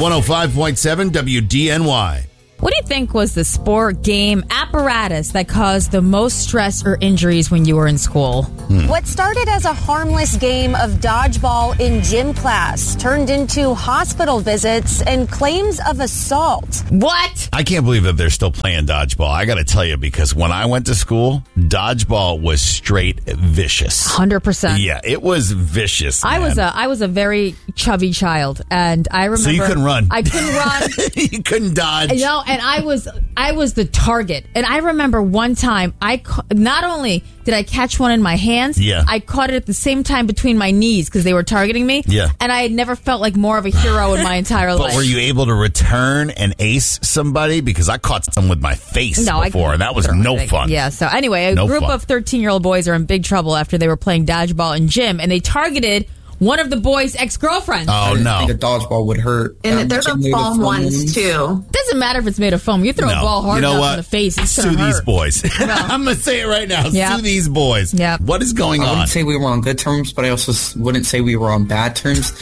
105.7 WDNY. What do you think was the sport, game, apparatus that caused the most stress or injuries when you were in school? What started as a harmless game of dodgeball in gym class turned into hospital visits and claims of assault. What? I can't believe that they're still playing dodgeball. I got to tell you, because when I went to school, dodgeball was straight vicious. 100%. Yeah, it was vicious. I man. was a very chubby child, and I remember. So you couldn't run. I couldn't run. You couldn't dodge. No, and I was the target. And I remember one time, not only did I catch one in my hands, yeah. I caught it at the same time between my knees because they were targeting me. Yeah. And I had never felt like more of a hero in my entire life. But were you able to return and ace somebody? Because I caught some with my face before, and that was no fun. Yeah, so anyway, a group of 13-year-old boys are in big trouble after they were playing dodgeball in gym, and they targeted one of the boys' ex-girlfriends. Oh, no. I think a dodgeball would hurt. And there's a foam ones, too. Doesn't matter if it's made of foam. You throw a ball hard enough in the face, it's going to hurt. Sue these boys. I'm going to say it right now. Yep. Sue these boys. Yep. What is going on? I wouldn't say we were on good terms, but I also wouldn't say we were on bad terms.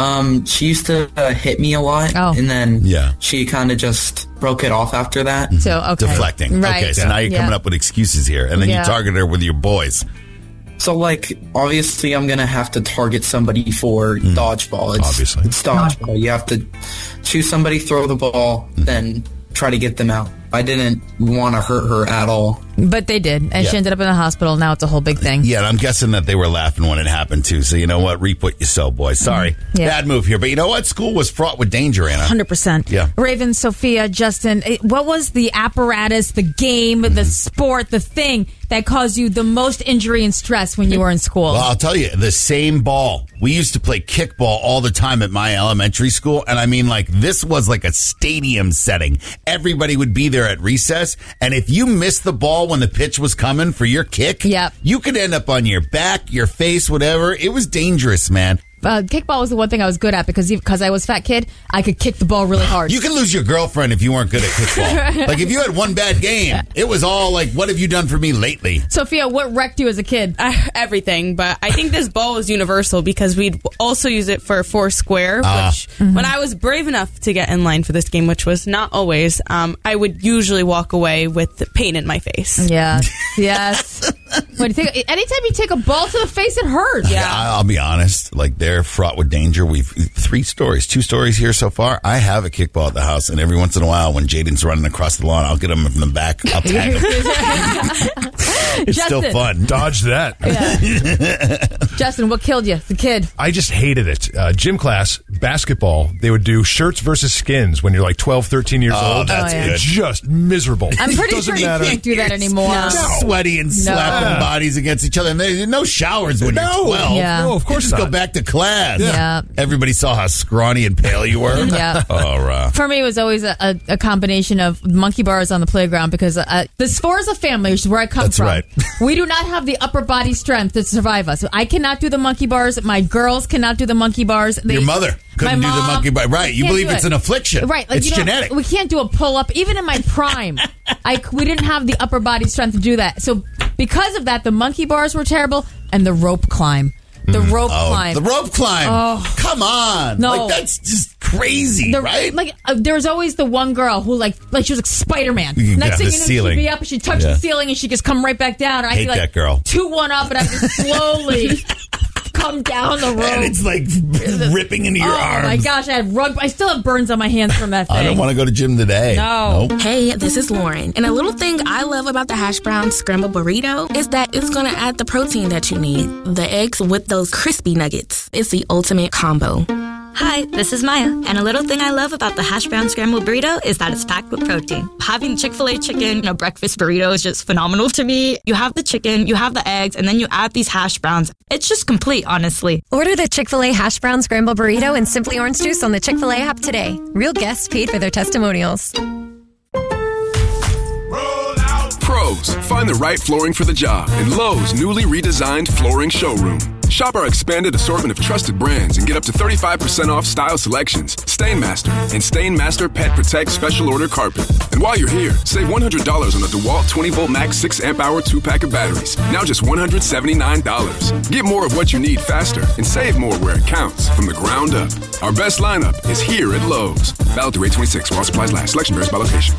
She used to hit me a lot, and then she kind of just broke it off after that. So, okay. Deflecting. Right. Okay, so now you're coming up with excuses here, and then you target her with your boys. So, obviously, I'm going to have to target somebody for dodgeball. It's dodgeball. You have to choose somebody, throw the ball, then try to get them out. I didn't want to hurt her at all. But they did, and she ended up in the hospital. Now it's a whole big thing. Yeah, and I'm guessing that they were laughing when it happened, too. So, you know what? Reap what you sow, boys. Sorry. Bad move here. But you know what? School was fraught with danger, Anna. 100%. Yeah. Raven, Sophia, Justin, what was the apparatus, the game, the sport, the thing that caused you the most injury and stress when you were in school? Well, I'll tell you, the same ball. We used to play kickball all the time at my elementary school. And I mean, this was like a stadium setting. Everybody would be there at recess. And if you missed the ball when the pitch was coming for your kick, you could end up on your back, your face, whatever. It was dangerous, man. Kickball was the one thing I was good at because I was a fat kid, I could kick the ball really hard. You can lose your girlfriend if you weren't good at kickball. If you had one bad game, it was all what have you done for me lately? Sophia, what wrecked you as a kid? Everything, but I think this ball was universal because we'd also use it for Foursquare, which when I was brave enough to get in line for this game, which was not always, I would usually walk away with pain in my face. Yeah. Yes. Anytime you take a ball to the face, it hurts. Yeah. I'll be honest, they're fraught with danger. We've 2 stories here so far. I have a kickball at the house, and every once in a while when Jaden's running across the lawn, I'll get him from the back. I'll tag him. It's Justin. still fun. Dodge that. Justin, what killed you as a kid? I just hated it. Gym class, basketball, they would do shirts versus skins when you're 12, 13 years old. That's good. It's just miserable. I'm pretty sure you can't do that anymore. No. Sweaty and slapping bodies against each other. And there's no showers when you're 12. Yeah. No, of course you just not. go back to class. Yeah. Everybody saw how scrawny and pale you were. Yeah. For me, it was always a combination of monkey bars on the playground because this for as a family, which is where I come from. Right. We do not have the upper body strength to survive us. I cannot do the monkey bars. My girls cannot do the monkey bars. Your mother couldn't do the monkey bar. Right. You believe it's an affliction. Right. It's genetic. We can't do a pull-up. Even in my prime, we didn't have the upper body strength to do that. So because of that, the monkey bars were terrible and the rope climb. The rope climb. The rope climb. Oh. Come on. No. That's just crazy, right? There was always the one girl who she was like Spider-Man. Next thing you know, ceiling. she'd be up and she'd touch the ceiling and she'd just come right back down. And I'd be that girl. 2-1 up and I'd just slowly come down the road. And it's ripping into your arms. Oh my gosh, I still have burns on my hands from that thing. I don't want to go to gym today. No. Nope. Hey, this is Lauren. And a little thing I love about the hash brown scrambled burrito is that it's going to add the protein that you need. The eggs with those crispy nuggets. It's the ultimate combo. Hi, this is Maya, and a little thing I love about the hash brown scrambled burrito is that it's packed with protein. Having Chick-fil-A chicken in a breakfast burrito is just phenomenal to me. You have the chicken, you have the eggs, and then you add these hash browns. It's just complete, honestly. Order the Chick-fil-A hash brown scrambled burrito and Simply Orange Juice on the Chick-fil-A app today. Real guests paid for their testimonials. Pros, find the right flooring for the job in Lowe's newly redesigned flooring showroom. Shop our expanded assortment of trusted brands and get up to 35% off style selections, Stainmaster, and Stainmaster Pet Protect Special Order Carpet. And while you're here, save $100 on the DeWalt 20-volt max 6 amp hour 2-pack of batteries. Now just $179. Get more of what you need faster and save more where it counts from the ground up. Our best lineup is here at Lowe's. Valid through 8/26 while supplies last. Selection varies by location.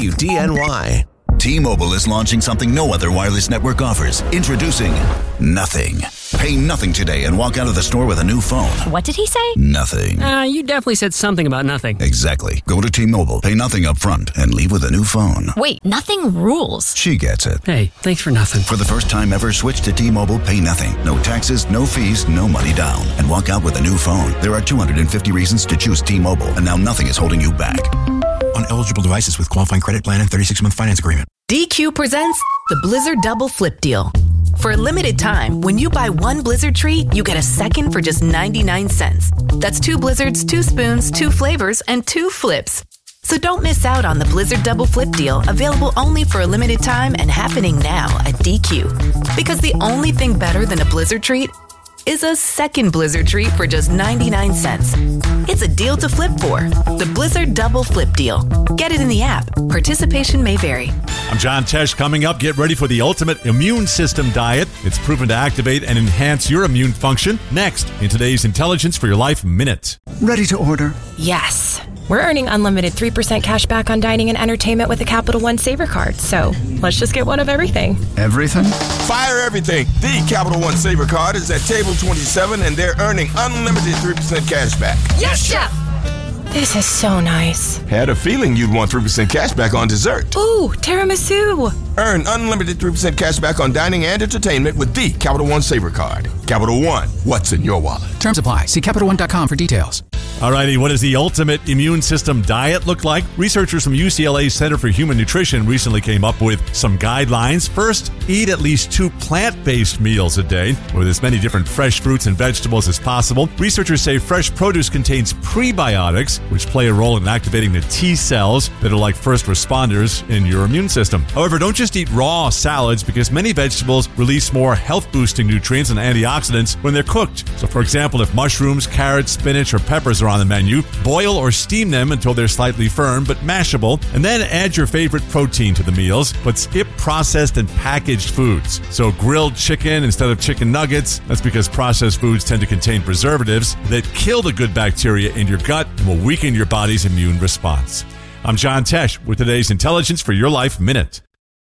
WDNY. T-Mobile is launching something no other wireless network offers. Introducing Nothing. Pay nothing today and walk out of the store with a new phone. What did he say? Nothing. You definitely said something about nothing. Exactly. Go to T-Mobile, pay nothing up front, and leave with a new phone. Wait, nothing rules. She gets it. Hey, thanks for nothing. For the first time ever, switch to T-Mobile, pay nothing. No taxes, no fees, no money down. And walk out with a new phone. There are 250 reasons to choose T-Mobile, and now nothing is holding you back. On eligible devices with qualifying credit plan and 36-month finance agreement. DQ presents the Blizzard Double Flip Deal. For a limited time, when you buy one Blizzard treat, you get a second for just 99 cents. That's 2 Blizzards, 2 spoons, 2 flavors, and 2 flips. So don't miss out on the Blizzard Double Flip Deal, available only for a limited time and happening now at DQ. Because the only thing better than a Blizzard treat is a second Blizzard treat for just 99 cents. It's a deal to flip for. The Blizzard Double Flip Deal. Get it in the app. Participation may vary. I'm John Tesh. Coming up, get ready for the ultimate immune system diet. It's proven to activate and enhance your immune function. Next, in today's Intelligence for Your Life Minute. Ready to order? Yes. We're earning unlimited 3% cash back on dining and entertainment with a Capital One Saver card. So let's just get one of everything. Everything? Fire everything. The Capital One Saver card is at table 27 and they're earning unlimited 3% cash back. Yes, Chef! This is so nice. Had a feeling you'd want 3% cash back on dessert. Ooh, tiramisu. Earn unlimited 3% cash back on dining and entertainment with the Capital One Saver card. Capital One, what's in your wallet? Terms apply. See CapitalOne.com for details. Alrighty, what does the ultimate immune system diet look like? Researchers from UCLA's Center for Human Nutrition recently came up with some guidelines. First, eat at least 2 plant-based meals a day with as many different fresh fruits and vegetables as possible. Researchers say fresh produce contains prebiotics, which play a role in activating the T cells that are like first responders in your immune system. However, don't just eat raw salads because many vegetables release more health-boosting nutrients and antioxidants when they're cooked. So, for example, if mushrooms, carrots, spinach, or peppers are on the menu, boil or steam them until they're slightly firm but mashable, and then add your favorite protein to the meals, but skip processed and packaged foods. So grilled chicken instead of chicken nuggets, that's because processed foods tend to contain preservatives that kill the good bacteria in your gut and will weaken your body's immune response. I'm John Tesh with today's Intelligence for Your Life Minute.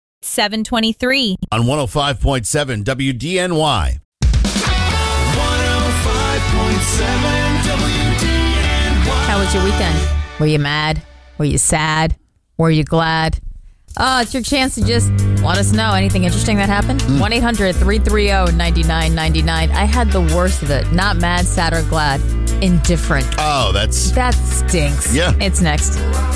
723 on 105.7 WDNY. 105.7 How was your weekend? Were you mad? Were you sad? Were you glad? Oh, it's your chance to just let us know anything interesting that happened. 1-800-330-9999. I had the worst of it. Not mad, sad, or glad. Indifferent. Oh, that stinks. Yeah. It's next.